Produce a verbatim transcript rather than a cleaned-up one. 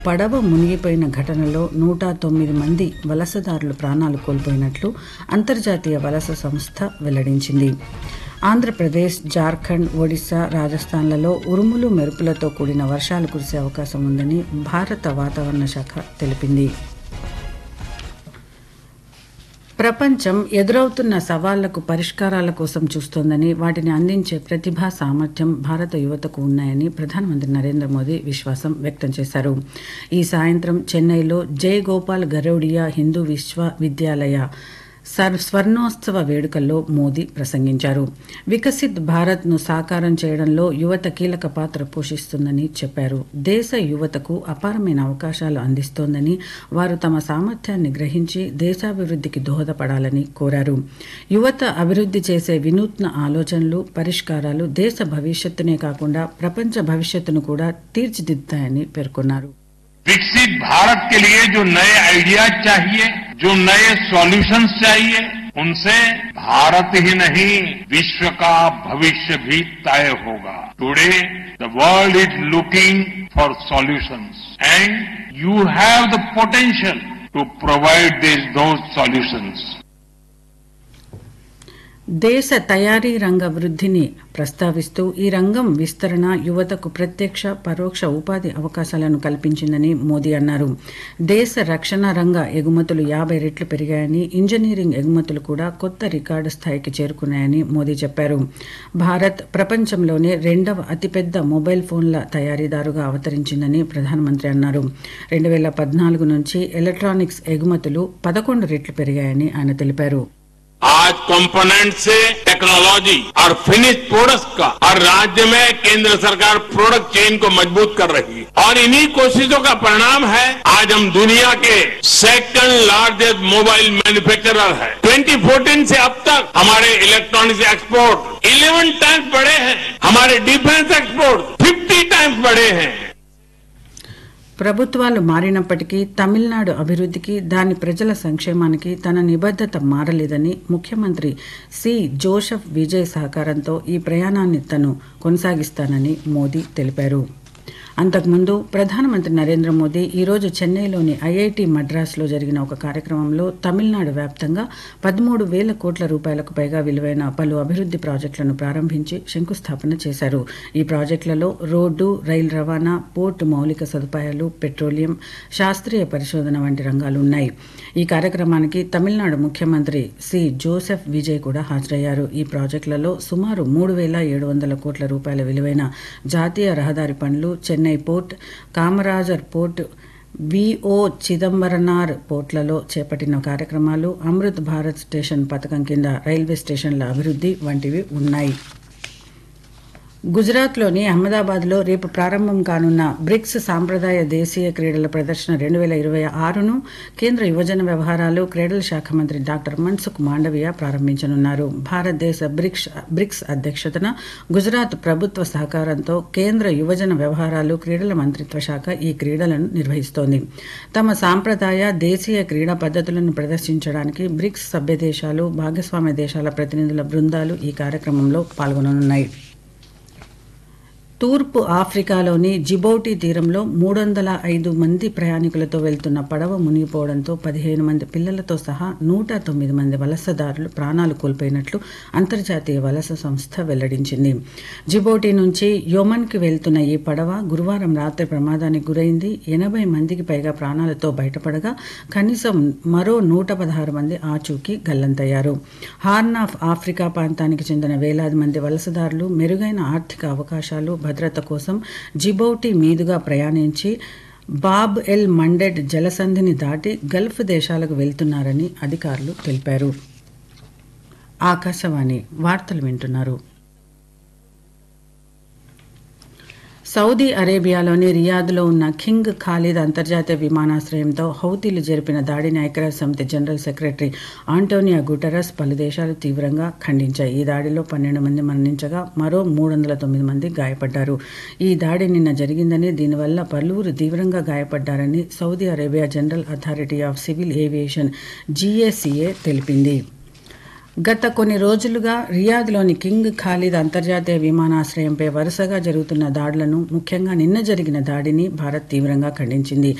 పడవ మునిగిపోయిన ఘటనలో నూట తొమ్మిది మంది వలసదారులు ప్రాణాలు కోల్పోయినట్లు అంతర్జాతీయ వలస సంస్థ వెల్లడించింది. ఆంధ్రప్రదేశ్, జార్ఖండ్, ఒడిశా, రాజస్థాన్లలో ఉరుములు మెరుపులతో కూడిన వర్షాలు కురిసే అవకాశం ఉందని భారత వాతావరణ శాఖ తెలిపింది. ప్రపంచం ఎదురవుతున్న సవాళ్లకు పరిష్కారాల కోసం చూస్తోందని, వాటిని అందించే ప్రతిభా సామర్థ్యం భారత యువతకు ఉన్నాయని ప్రధానమంత్రి నరేంద్ర మోదీ విశ్వాసం వ్యక్తం చేశారు. ఈ సాయంత్రం చెన్నైలో జై గోపాల్ గరౌడియా హిందూ విశ్వవిద్యాలయ స్వర్ణోత్సవ వేడుకల్లో మోదీ ప్రసంగించారు. వికసిత్ భారత్ను సాకారం చేయడంలో యువత కీలక పాత్ర పోషిస్తుందని చెప్పారు. దేశ యువతకు అపారమైన అవకాశాలు అందిస్తోందని, వారు తమ సామర్థ్యాన్ని గ్రహించి దేశాభివృద్ధికి దోహదపడాలని కోరారు. యువత అభివృద్ధి చేసే వినూత్న ఆలోచనలు, పరిష్కారాలు దేశ భవిష్యత్తునే కాకుండా ప్రపంచ భవిష్యత్తును కూడా తీర్చిదిద్దుతాయని పేర్కొన్నారు. विकसित भारत के लिए जो नए आइडियाज चाहिए, जो नए सॉल्यूशंस चाहिए, उनसे भारत ही नहीं विश्व का भविष्य भी तय होगा. Today the world is looking for solutions and you have the potential to provide this those solutions. దేశ తయారీ రంగ వృద్ధిని ప్రస్తావిస్తూ ఈ రంగం విస్తరణ యువతకు ప్రత్యక్ష, పరోక్ష ఉపాధి అవకాశాలను కల్పించిందని మోదీ అన్నారు. దేశ రక్షణ రంగ ఎగుమతులు యాభై రెట్లు పెరిగాయని, ఇంజనీరింగ్ ఎగుమతులు కూడా కొత్త రికార్డు స్థాయికి చేరుకున్నాయని మోదీ చెప్పారు. భారత్ ప్రపంచంలోనే రెండవ అతిపెద్ద మొబైల్ ఫోన్ల తయారీదారుగా అవతరించిందని ప్రధానమంత్రి అన్నారు. రెండు వేల పద్నాలుగు నుంచి ఎలక్ట్రానిక్స్ ఎగుమతులు పదకొండు రెట్లు పెరిగాయని ఆయన తెలిపారు. आज कंपोनेंट से टेक्नोलॉजी और फिनिश प्रोडक्ट्स का हर राज्य में केंद्र सरकार प्रोडक्ट चेन को मजबूत कर रही है और इन्हीं कोशिशों का परिणाम है आज हम दुनिया के सेकंड लार्जेस्ट मोबाइल मैन्युफैक्चरर है. ट्वेंटी फोर्टीन से अब तक हमारे इलेक्ट्रॉनिक्स एक्सपोर्ट इलेवन टाइम्स बढ़े हैं, हमारे डिफेंस एक्सपोर्ट फिफ्टी टाइम्स बढ़े हैं. ప్రభుత్వాలు మారినప్పటికీ తమిళనాడు అభివృద్ధికి, దాని ప్రజల సంక్షేమానికి తన నిబద్ధత మారలేదని ముఖ్యమంత్రి సి జోసెఫ్ విజయ్ సహకారంతో ఈ ప్రయాణాన్ని తను కొనసాగిస్తానని మోదీ తెలిపారు. అంతకుముందు ప్రధానమంత్రి నరేంద్ర మోదీ ఈరోజు చెన్నైలోని ఐఐటి మద్రాసులో జరిగిన ఒక కార్యక్రమంలో తమిళనాడు వ్యాప్తంగా పదమూడు వేల కోట్ల రూపాయలకు పైగా విలువైన పలు అభివృద్ధి ప్రాజెక్టులను ప్రారంభించి శంకుస్థాపన చేశారు. ఈ ప్రాజెక్టులలో రోడ్డు, రైలు రవాణా, పోర్టు మౌలిక సదుపాయాలు, పెట్రోలియం, శాస్త్రీయ పరిశోధన వంటి రంగాలు ఉన్నాయి. ఈ కార్యక్రమానికి తమిళనాడు ముఖ్యమంత్రి సి జోసెఫ్ విజయ్ కూడా హాజరయ్యారు. ఈ ప్రాజెక్టులలో సుమారు మూడు వేల ఏడు వందల కోట్ల రూపాయల విలువైన జాతీయ రహదారి పనులు, చెన్నై పోర్ట్, కామరాజర్ పోర్ట్, విఓ చిదంబరనార్ పోర్ట్లలో చేపట్టిన కార్యక్రమాలు, అమృత్ భారత్ స్టేషన్ పథకం కింద రైల్వే స్టేషన్ల అభివృద్ధి వంటివి ఉన్నాయి. గుజరాత్లోని అహ్మదాబాద్లో రేపు ప్రారంభం కానున్న బ్రిక్స్ సాంప్రదాయ దేశీయ క్రీడల ప్రదర్శన రెండు వేల ఇరవై ఆరును కేంద్ర యువజన వ్యవహారాలు, క్రీడల శాఖ మంత్రి డాక్టర్ మన్సుఖ్ మాండవీయ ప్రారంభించనున్నారు. భారతదేశ బ్రిక్స్ బ్రిక్స్ అధ్యక్షతన గుజరాత్ ప్రభుత్వ సహకారంతో కేంద్ర యువజన వ్యవహారాలు, క్రీడల మంత్రిత్వ శాఖ ఈ క్రీడలను నిర్వహిస్తోంది. తమ సాంప్రదాయ దేశీయ క్రీడా పద్ధతులను ప్రదర్శించడానికి బ్రిక్స్ సభ్య దేశాలు, భాగస్వామ్య దేశాల ప్రతినిధుల బృందాలు ఈ కార్యక్రమంలో పాల్గొననున్నాయి. తూర్పు ఆఫ్రికాలోని జిబౌటి తీరంలో మూడు వందల ఐదు మంది ప్రయాణికులతో వెళ్తున్న పడవ మునిగిపోవడంతో పదిహేను మంది పిల్లలతో సహా నూట తొమ్మిది మంది వలసదారులు ప్రాణాలు కోల్పోయినట్లు అంతర్జాతీయ వలస సంస్థ వెల్లడించింది. జిబౌటి నుంచి యొమన్కి వెళ్తున్న ఈ పడవ గురువారం రాత్రి ప్రమాదానికి గురైంది. ఎనభై మందికి పైగా ప్రాణాలతో బయటపడగా కనీసం మరో నూట పదహారు మంది ఆచూకీ గల్లంతయ్యారు. హార్న్ ఆఫ్ ఆఫ్రికా ప్రాంతానికి చెందిన వేలాది మంది వలసదారులు మెరుగైన ఆర్థిక అవకాశాలు, భద్రత కోసం జిబౌటి మీదుగా ప్రయాణించి బాబ్ ఎల్ మండెడ్ జలసంధిని దాటి గల్ఫ్ దేశాలకు వెళ్తున్నారని అధికారులు తెలిపారు. ఆకాశవాణి వార్తలు వింటున్నారు. సౌదీ అరేబియాలోని రియాద్లో ఉన్న కింగ్ ఖాలిద్ అంతర్జాతీయ విమానాశ్రయంతో హౌతీలు జరిపిన దాడిని ఐక్యరాజ్య సమితి జనరల్ సెక్రటరీ ఆంటోనియో గుటెరస్ పలు దేశాలు తీవ్రంగా ఖండించాయి. ఈ దాడిలో పన్నెండు మంది మరణించగా మరో మూడు వందల తొమ్మిది మంది గాయపడ్డారు. ఈ దాడి నిన్న జరిగిందని, దీనివల్ల పలువురు తీవ్రంగా గాయపడ్డారని Saudi Arabia general authority of civil aviation జీఏసీఏ తెలిపింది. గత కొన్ని రోజులుగా రియాద్లోని కింగ్ ఖాలిద్ అంతర్జాతీయ విమానాశ్రయంపై వరుసగా జరుగుతున్న దాడులను, ముఖ్యంగా నిన్న జరిగిన దాడిని భారత్ తీవ్రంగా ఖండించింది.